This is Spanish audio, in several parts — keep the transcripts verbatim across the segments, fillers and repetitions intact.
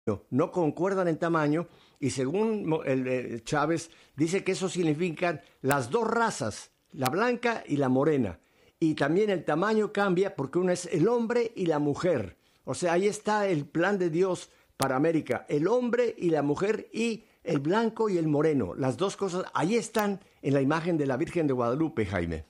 no concuerdan en tamaño y según Mo- el, el Chávez dice que eso significan las dos razas, la blanca y la morena. Y también el tamaño cambia porque uno es el hombre y la mujer. O sea, ahí está el plan de Dios para América, el hombre y la mujer y el blanco y el moreno. Las dos cosas ahí están en la imagen de la Virgen de Guadalupe, Jaime.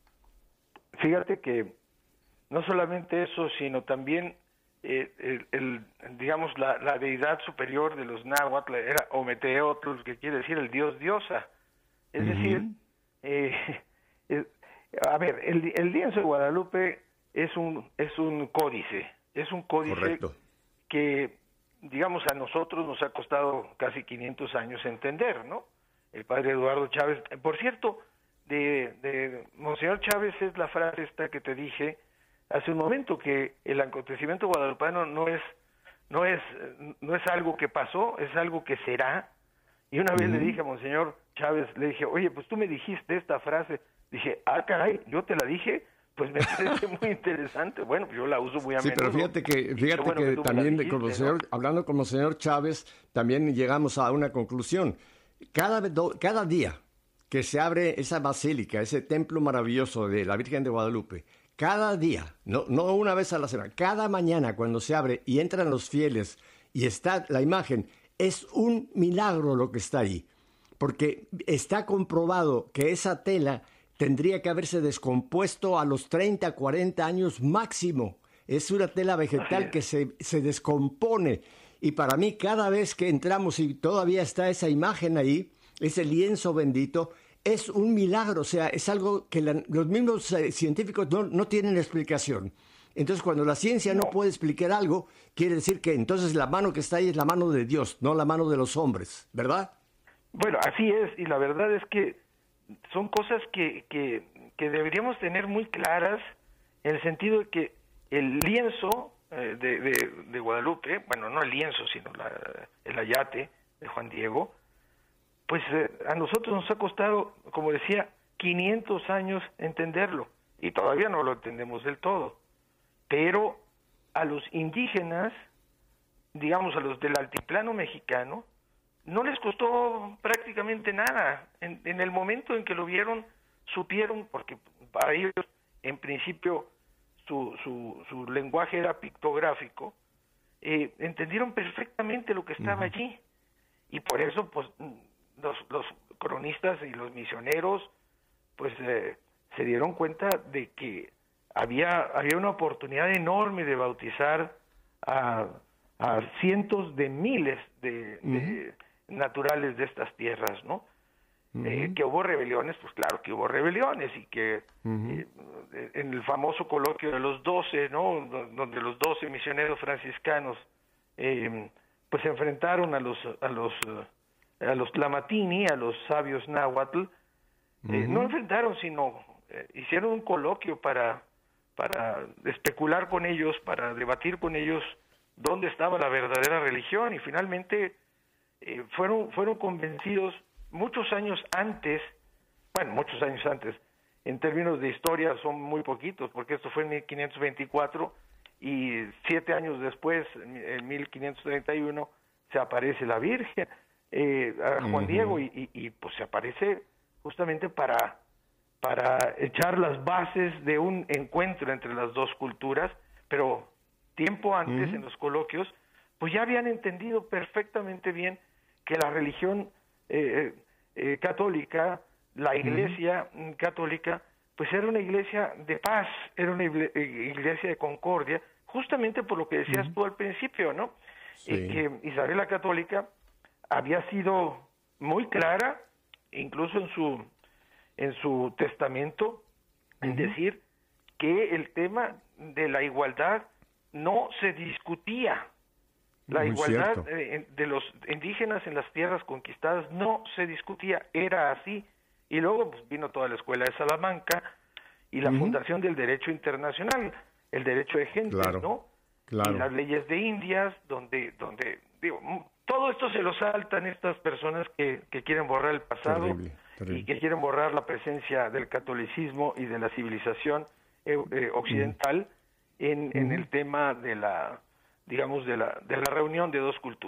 Fíjate que no solamente eso, sino también eh, el, el, digamos la, la deidad superior de los náhuatl era Ometeotl, que quiere decir el dios diosa. Es Ujú. decir, eh, eh, a ver, el, el lienzo de Guadalupe es un es un códice, es un códice Correcto. que, digamos, a nosotros nos ha costado casi quinientos años entender, ¿no? El padre Eduardo Chávez, por cierto, de, de Monseñor Chávez es la frase esta que te dije hace un momento, que el acontecimiento guadalupano no es no es no es algo que pasó, es algo que será. Y una vez le dije a Monseñor Chávez, le dije, oye, pues tú me dijiste esta frase. Dije, ah, caray, yo te la dije, pues me parece muy interesante. Bueno, pues yo la uso muy a Sí, pero menudo. fíjate que, Y qué fíjate bueno que tú me la también de- dijiste, con el ¿no? señor, hablando con el señor Chávez, también llegamos a una conclusión. Cada, ve- do- cada día que se abre esa basílica, ese templo maravilloso de la Virgen de Guadalupe, cada día, no, no una vez a la semana, cada mañana cuando se abre y entran los fieles y está la imagen, es un milagro lo que está ahí. Porque está comprobado que esa tela tendría que haberse descompuesto a los treinta, cuarenta años máximo. Es una tela Así vegetal es. que se, se descompone. Y para mí, cada vez que entramos y todavía está esa imagen ahí, ese lienzo bendito, es un milagro. O sea, es algo que la- los mismos eh, científicos no, no tienen explicación. Entonces, cuando la ciencia no No, puede explicar algo, quiere decir que entonces la mano que está ahí es la mano de Dios, no la mano de los hombres, ¿verdad? bueno, así es, y la verdad es que son cosas que, que, que deberíamos tener muy claras, en el sentido de que el lienzo eh, de, de, de Guadalupe, bueno, no el lienzo, sino la, el ayate de Juan Diego, pues eh, a nosotros nos ha costado, como decía, quinientos años entenderlo, y todavía no lo entendemos del todo, pero a los indígenas, digamos a los del altiplano mexicano, no les costó prácticamente nada. En, en el momento en que lo vieron, supieron, porque para ellos, en principio, su, su, su lenguaje era pictográfico, eh, entendieron perfectamente lo que estaba Ujú. allí. Y por eso, pues, los, los cronistas y los misioneros, pues, eh, se dieron cuenta de que había, había una oportunidad enorme de bautizar a, a cientos de miles de, Ujú. de naturales de estas tierras, ¿no? Eh, Ujú. que hubo rebeliones, pues claro que hubo rebeliones, y que Ujú. eh, en el famoso coloquio de los doce, ¿no? Do- donde los doce misioneros franciscanos eh, pues se enfrentaron a los a los eh, a los tlamatini, a los sabios náhuatl. Eh, no Ujú. enfrentaron, sino eh, hicieron un coloquio para para especular con ellos, para debatir con ellos dónde estaba la verdadera religión, y finalmente eh, fueron fueron convencidos muchos años antes, bueno, muchos años antes, en términos de historia son muy poquitos, porque esto fue en mil quinientos veinticuatro, y siete años después, en mil quinientos treinta y uno, se aparece la Virgen, eh, a Juan Diego, Ujú. y, y, y pues se aparece justamente para, para echar las bases de un encuentro entre las dos culturas, pero tiempo antes, en Ujú. los coloquios, pues ya habían entendido perfectamente bien que la religión eh, eh, católica, la Ujú. iglesia mm, católica, pues era una iglesia de paz, era una igle- eh, iglesia de concordia, justamente por lo que decías Ujú. tú al principio, ¿no? Eh, Sí. que Isabel la Católica había sido muy clara, incluso en su en su testamento, en Ujú. decir que el tema de la igualdad no se discutía. La Muy igualdad cierto. eh, de los indígenas en las tierras conquistadas no se discutía, era así. Y luego pues, vino toda la escuela de Salamanca y la Ujú. fundación del derecho internacional, el derecho de gentes, Claro, ¿no? Y claro. las leyes de Indias, donde, donde digo, mm, todo esto se lo saltan estas personas que, que quieren borrar el pasado Terrible, y terrible. que quieren borrar la presencia del catolicismo y de la civilización eh, eh, Ujú. occidental en, en Ujú. el tema de la digamos, de la, de la reunión de dos culturas.